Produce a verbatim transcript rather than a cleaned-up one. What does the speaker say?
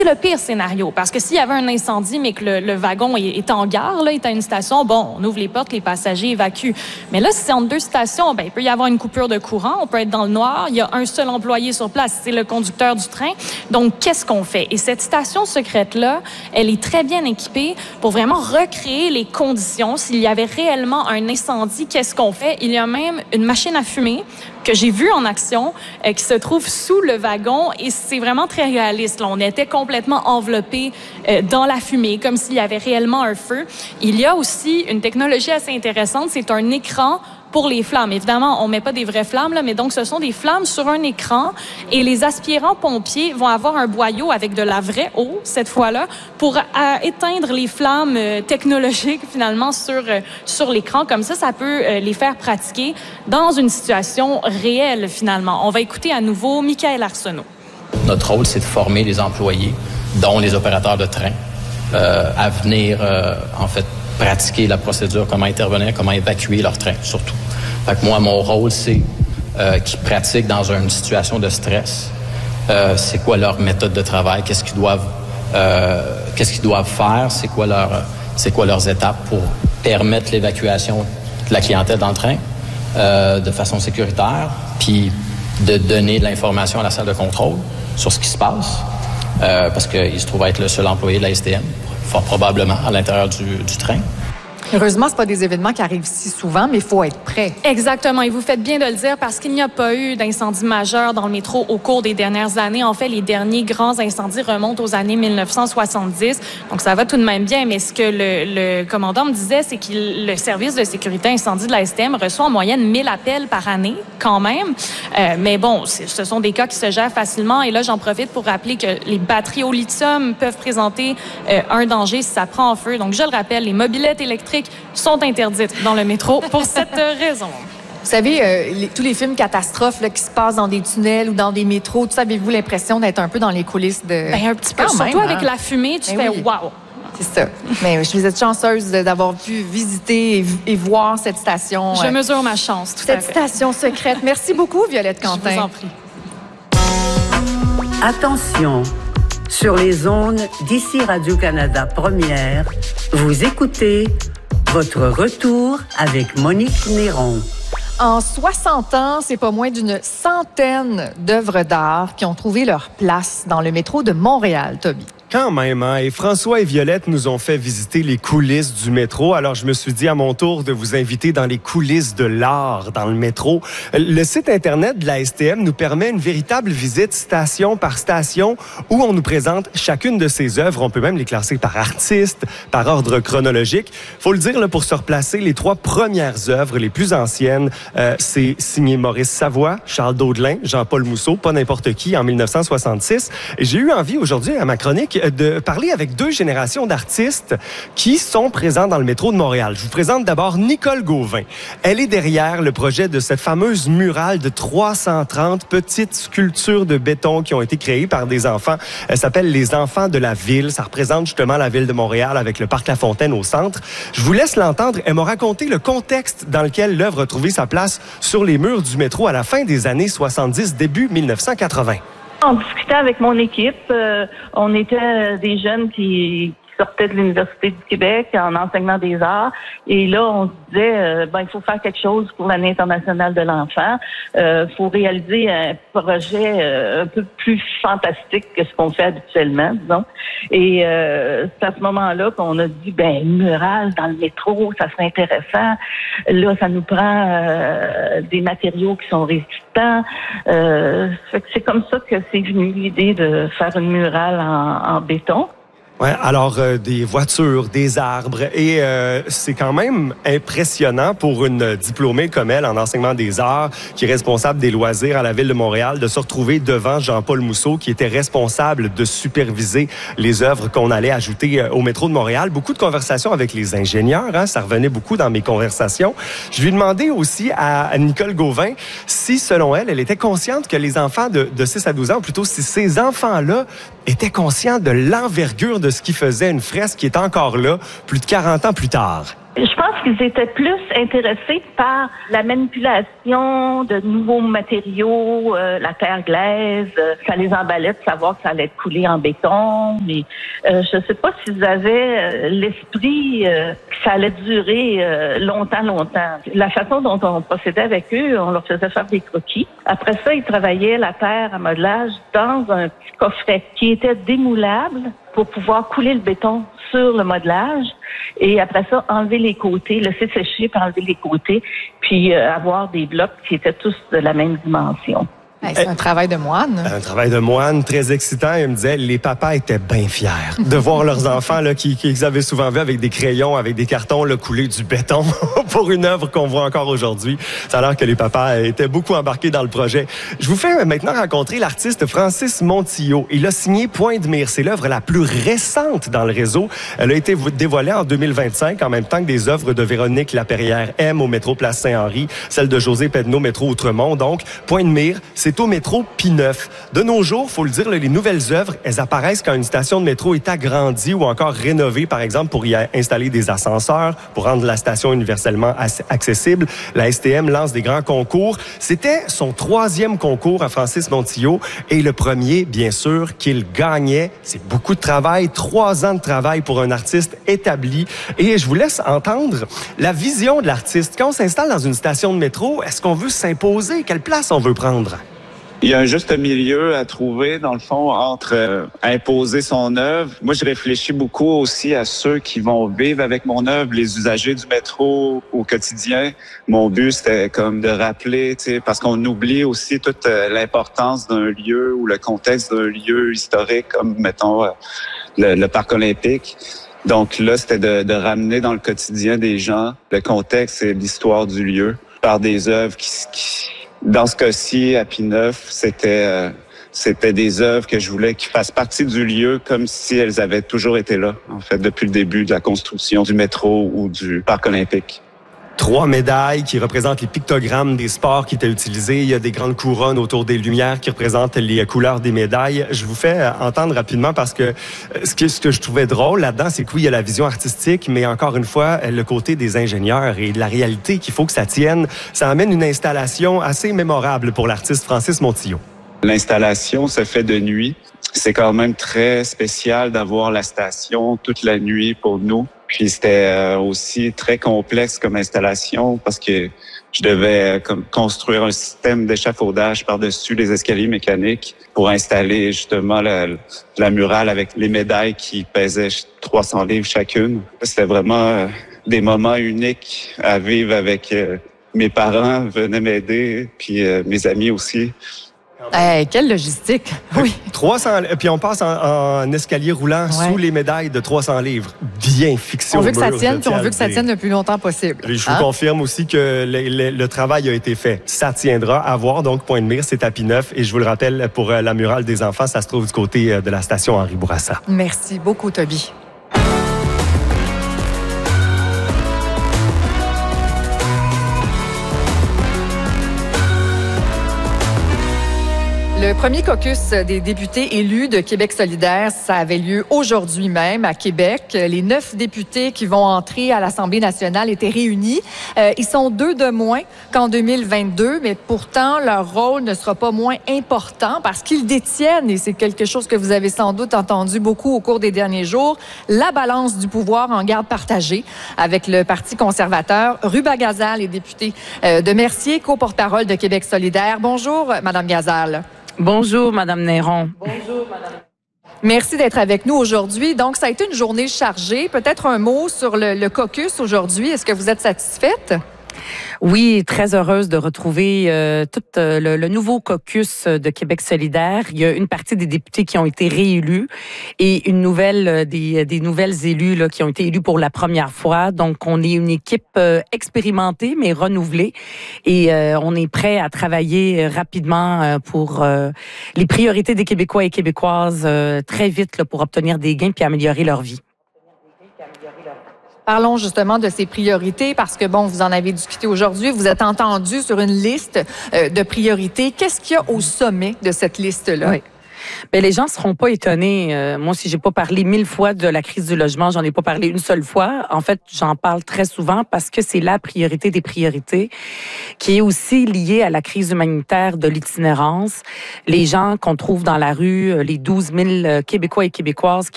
C'est le pire scénario, parce que s'il y avait un incendie, mais que le, le wagon est, est en gare, là, est à une station, bon, on ouvre les portes, les passagers évacuent. Mais là, si c'est entre deux stations, ben, il peut y avoir une coupure de courant, on peut être dans le noir, il y a un seul employé sur place, c'est le conducteur du train. Donc, qu'est-ce qu'on fait? Et cette station secrète-là, elle est très bien équipée pour vraiment recréer les conditions. S'il y avait réellement un incendie, qu'est-ce qu'on fait? Il y a même une machine à fumer que j'ai vue en action, euh, qui se trouve sous le wagon, et c'est vraiment très réaliste. Là, on était complètement enveloppé euh, dans la fumée, comme s'il y avait réellement un feu. Il y a aussi une technologie assez intéressante, c'est un écran pour les flammes. Évidemment, on met pas des vraies flammes, là, mais donc ce sont des flammes sur un écran, et les aspirants pompiers vont avoir un boyau avec de la vraie eau, cette fois-là, pour à, éteindre les flammes euh, technologiques, finalement, sur, euh, sur l'écran. Comme ça, ça peut euh, les faire pratiquer dans une situation réelle, finalement. On va écouter à nouveau Michael Arsenault. Notre rôle, c'est de former les employés, dont les opérateurs de train, euh, à venir, euh, en fait, pratiquer la procédure, comment intervenir, comment évacuer leur train, surtout. Fait que moi, mon rôle, c'est euh, qu'ils pratiquent dans une situation de stress. Euh, c'est quoi leur méthode de travail, qu'est-ce qu'ils doivent, euh, qu'est-ce qu'ils doivent faire, c'est quoi leur, c'est quoi leurs étapes pour permettre l'évacuation de la clientèle dans le train euh, de façon sécuritaire, puis de donner de l'information à la salle de contrôle sur ce qui se passe, euh, parce qu'il se trouve être le seul employé de la S T M, fort probablement, à l'intérieur du, du train. Heureusement, ce pas des événements qui arrivent si souvent, mais il faut être prêt. Exactement. Et vous faites bien de le dire, parce qu'il n'y a pas eu d'incendie majeur dans le métro au cours des dernières années. En fait, les derniers grands incendies remontent aux années mille neuf cent soixante-dix. Donc, ça va tout de même bien. Mais ce que le, le commandant me disait, c'est que le service de sécurité incendie de la S T M reçoit en moyenne mille appels par année, quand même. Euh, mais bon, ce sont des cas qui se gèrent facilement. Et là, j'en profite pour rappeler que les batteries au lithium peuvent présenter euh, un danger si ça prend en feu. Donc, je le rappelle, les mobylettes électriques sont interdites dans le métro pour cette raison. Vous savez, euh, les, tous les films catastrophes là, qui se passent dans des tunnels ou dans des métros, tout ça, avez-vous l'impression d'être un peu dans les coulisses de... Ben, un petit peu. Quand Surtout même, avec hein? la fumée, tu Ben fais oui. wow. C'est ça. Mais je suis chanceuse d'avoir pu visiter et, et voir cette station. Je euh, mesure ma chance, tout à Cette fait. station secrète. Merci beaucoup, Violette Quentin. Je vous en prie. Attention, sur les ondes d'ici Radio-Canada Première, vous écoutez Votre retour avec Monique Néron. En soixante ans, c'est pas moins d'une centaine d'œuvres d'art qui ont trouvé leur place dans le métro de Montréal, Toby. Quand même, hein? Et François et Violette nous ont fait visiter les coulisses du métro. Alors, je me suis dit à mon tour de vous inviter dans les coulisses de l'art dans le métro. Le site Internet de la S T M nous permet une véritable visite station par station où on nous présente chacune de ces œuvres. On peut même les classer par artiste, par ordre chronologique. Faut le dire, là, pour se replacer, les trois premières œuvres, les plus anciennes, euh, c'est signé Maurice Savoie, Charles Daudelin, Jean-Paul Mousseau, pas n'importe qui, en mille neuf cent soixante-six. Et j'ai eu envie aujourd'hui, à ma chronique, de parler avec deux générations d'artistes qui sont présents dans le métro de Montréal. Je vous présente d'abord Nicole Gauvin. Elle est derrière le projet de cette fameuse murale de trois cent trente petites sculptures de béton qui ont été créées par des enfants. Elle s'appelle Les Enfants de la Ville. Ça représente justement la ville de Montréal avec le parc La Fontaine au centre. Je vous laisse l'entendre. Elle m'a raconté le contexte dans lequel l'œuvre a trouvé sa place sur les murs du métro à la fin des années soixante-dix, début mille neuf cent quatre-vingts. On discutait avec mon équipe. Euh, on était des jeunes qui, qui sortaient de l'Université du Québec en enseignement des arts. Et là, on se disait, euh, ben, il faut faire quelque chose pour l'année internationale de l'enfant. Il euh, faut réaliser un projet euh, un peu plus fantastique que ce qu'on fait habituellement, disons. Et euh, c'est à ce moment-là qu'on a dit, ben, une murale dans le métro, ça serait intéressant. Là, ça nous prend euh, des matériaux qui sont résistants. Euh, c'est comme ça que c'est venu l'idée de faire une murale en, en béton. Ouais, alors euh, des voitures, des arbres, et euh, c'est quand même impressionnant pour une diplômée comme elle en enseignement des arts, qui est responsable des loisirs à la Ville de Montréal, de se retrouver devant Jean-Paul Mousseau, qui était responsable de superviser les œuvres qu'on allait ajouter au métro de Montréal. Beaucoup de conversations avec les ingénieurs, hein, ça revenait beaucoup dans mes conversations. Je lui ai demandé aussi à Nicole Gauvin si, selon elle, elle était consciente que les enfants de, de six à douze ans, ou plutôt si ces enfants-là étaient conscients de l'envergure de ce qui faisait une fresque qui est encore là, plus de quarante ans plus tard. Je pense qu'ils étaient plus intéressés par la manipulation de nouveaux matériaux, euh, la terre glaise. Euh, ça les emballait de savoir que ça allait être coulé en béton. Mais euh, je ne sais pas s'ils avaient euh, l'esprit euh, que ça allait durer euh, longtemps, longtemps. La façon dont on procédait avec eux, on leur faisait faire des croquis. Après ça, ils travaillaient la terre à modelage dans un petit coffret qui était démoulable pour pouvoir couler le béton sur le modelage et après ça, enlever les côtés, laisser sécher puis enlever les côtés, puis euh, avoir des blocs qui étaient tous de la même dimension. Hey, c'est un travail de moine. Un travail de moine très excitant. Il me disait, les papas étaient bien fiers de voir leurs enfants là, qui, qu'ils avaient souvent vu avec des crayons, avec des cartons, là, couler du béton pour une œuvre qu'on voit encore aujourd'hui. Ça a l'air que les papas étaient beaucoup embarqués dans le projet. Je vous fais maintenant rencontrer l'artiste Francis Montillo. Il a signé Point de mire. C'est l'œuvre la plus récente dans le réseau. Elle a été dévoilée en deux mille vingt-cinq, en même temps que des œuvres de Véronique Laperrière-M au métro Place Saint-Henri, celle de José Pedneau, métro Outremont. Donc, Point de mire, c'est au métro Pie neuf. De nos jours, faut le dire, les nouvelles œuvres, elles apparaissent quand une station de métro est agrandie ou encore rénovée, par exemple, pour y installer des ascenseurs, pour rendre la station universellement accessible. La S T M lance des grands concours. C'était son troisième concours à Francis Montillo et le premier, bien sûr, qu'il gagnait. C'est beaucoup de travail, trois ans de travail pour un artiste établi. Et je vous laisse entendre la vision de l'artiste. Quand on s'installe dans une station de métro, est-ce qu'on veut s'imposer? Quelle place on veut prendre? Il y a un juste milieu à trouver, dans le fond, entre euh, imposer son œuvre. Moi, je réfléchis beaucoup aussi à ceux qui vont vivre avec mon œuvre, les usagers du métro au quotidien. Mon but, c'était comme de rappeler, tu sais, parce qu'on oublie aussi toute euh, l'importance d'un lieu ou le contexte d'un lieu historique, comme, mettons, euh, le, le Parc olympique. Donc là, c'était de, de ramener dans le quotidien des gens le contexte et l'histoire du lieu par des œuvres qui... qui Dans ce cas-ci, à Pie neuf, c'était euh, c'était des œuvres que je voulais qu'ils fassent partie du lieu comme si elles avaient toujours été là, en fait, depuis le début de la construction du métro ou du Parc olympique. Trois médailles qui représentent les pictogrammes des sports qui étaient utilisés. Il y a des grandes couronnes autour des lumières qui représentent les couleurs des médailles. Je vous fais entendre rapidement parce que ce que, ce que je trouvais drôle là-dedans, c'est que oui, il y a la vision artistique, mais encore une fois, le côté des ingénieurs et de la réalité qu'il faut que ça tienne. Ça amène une installation assez mémorable pour l'artiste Francis Montillo. L'installation se fait de nuit. C'est quand même très spécial d'avoir la station toute la nuit pour nous. Puis c'était aussi très complexe comme installation parce que je devais comme construire un système d'échafaudage par-dessus les escaliers mécaniques pour installer justement la, la murale avec les médailles qui pesaient trois cents livres chacune. C'était vraiment des moments uniques à vivre avec mes parents venaient m'aider, puis mes amis aussi. Hey, quelle logistique! Oui. trois cents, puis on passe en, en escalier roulant ouais. sous les médailles de trois cents livres. Bien fixé au mur. On veut que ça tienne, puis on veut que ça tienne le plus longtemps possible. Et je vous hein? confirme aussi que le, le, le travail a été fait. Ça tiendra à voir. Donc, Point de mire, c'est à Pie neuf. Et je vous le rappelle, pour la murale des enfants, ça se trouve du côté de la station Henri Bourassa. Merci beaucoup, Toby. Le premier caucus des députés élus de Québec solidaire, ça avait lieu aujourd'hui même à Québec. Les neuf députés qui vont entrer à l'Assemblée nationale étaient réunis. Euh, ils sont deux de moins qu'en deux mille vingt-deux, mais pourtant, leur rôle ne sera pas moins important parce qu'ils détiennent, et c'est quelque chose que vous avez sans doute entendu beaucoup au cours des derniers jours, la balance du pouvoir en garde partagée avec le Parti conservateur. Ruba Gazal est députée euh, de Mercier, co-porte-parole de Québec solidaire. Bonjour, Madame Gazal. Bonjour, Madame Néron. Bonjour, Madame. Merci d'être avec nous aujourd'hui. Donc, ça a été une journée chargée. Peut-être un mot sur le, le caucus aujourd'hui. Est-ce que vous êtes satisfaite? Oui, très heureuse de retrouver euh, tout euh, le, le nouveau caucus de Québec solidaire. Il y a une partie des députés qui ont été réélus et une nouvelle euh, des, des nouvelles élus là, qui ont été élus pour la première fois. Donc, on est une équipe euh, expérimentée mais renouvelée et euh, on est prêt à travailler rapidement euh, pour euh, les priorités des Québécois et Québécoises euh, très vite là, pour obtenir des gains puis améliorer leur vie. Parlons justement de ces priorités parce que, bon, vous en avez discuté aujourd'hui. Vous êtes entendu sur une liste euh, de priorités. Qu'est-ce qu'il y a au sommet de cette liste-là? Oui. Bien, les gens ne seront pas étonnés. Euh, moi, si j'ai pas parlé mille fois de la crise du logement, j'en ai pas parlé une seule fois. En fait, j'en parle très souvent parce que c'est la priorité des priorités, qui est aussi liée à la crise humanitaire de l'itinérance. Les gens qu'on trouve dans la rue, les douze mille Québécois et Québécoises